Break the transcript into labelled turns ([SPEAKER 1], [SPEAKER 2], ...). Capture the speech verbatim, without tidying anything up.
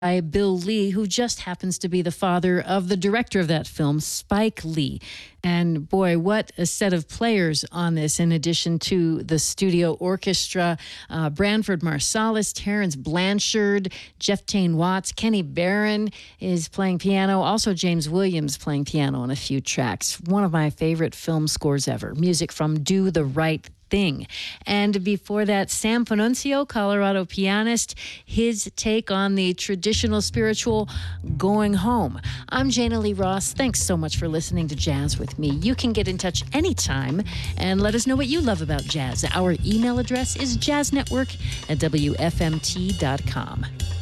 [SPEAKER 1] by Bill Lee, who just happens to be the father of the director of that film, Spike Lee. And boy, what a set of players on this, in addition to the studio orchestra. Uh, Branford Marsalis, Terrence Blanchard, Jeff Tain Watts, Kenny Barron is playing piano. Also, James Williams playing piano on a few tracks. One of my favorite film scores ever. Music from Do the Right Thing. And before that, Sam Panunzio, Colorado pianist, his take on the traditional spiritual Going Home. I'm Jana Lee Ross. Thanks so much for listening to Jazz with me. You can get in touch anytime and let us know what you love about jazz. Our email address is jazznetwork at W F M T dot com.